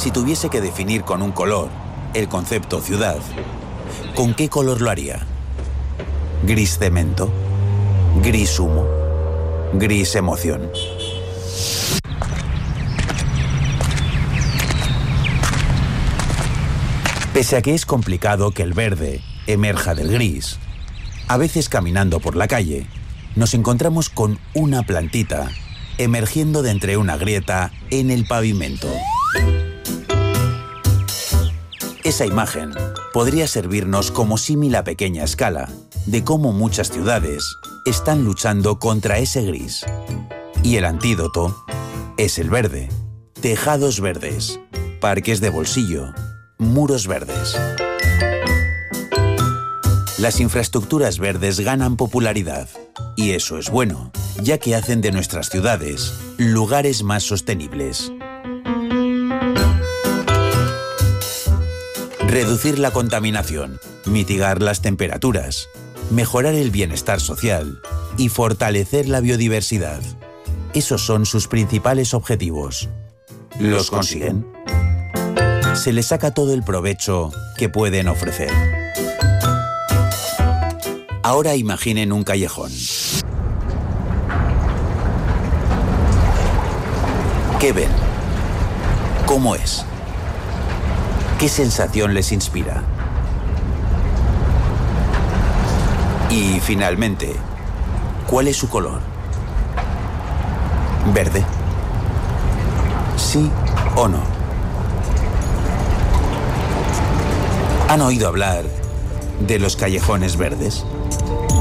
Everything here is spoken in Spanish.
Si tuviese que definir con un color el concepto ciudad, ¿con qué color lo haría? ¿Gris cemento? ¿Gris humo? ¿Gris emoción? Pese a que es complicado que el verde emerja del gris, a veces caminando por la calle, nos encontramos con una plantita emergiendo de entre una grieta en el pavimento. Esa imagen podría servirnos como símil a pequeña escala de cómo muchas ciudades están luchando contra ese gris. Y el antídoto es el verde. Tejados verdes, parques de bolsillo, muros verdes. Las infraestructuras verdes ganan popularidad, y eso es bueno, ya que hacen de nuestras ciudades lugares más sostenibles. Reducir la contaminación, mitigar las temperaturas, mejorar el bienestar social y fortalecer la biodiversidad. Esos son sus principales objetivos. ¿Los consiguen? Se les saca todo el provecho que pueden ofrecer. Ahora imaginen un callejón. ¿Qué ven? ¿Cómo es? ¿Qué sensación les inspira? Y finalmente, ¿cuál es su color? ¿Verde? ¿Sí o no? ¿Han oído hablar de los callejones verdes?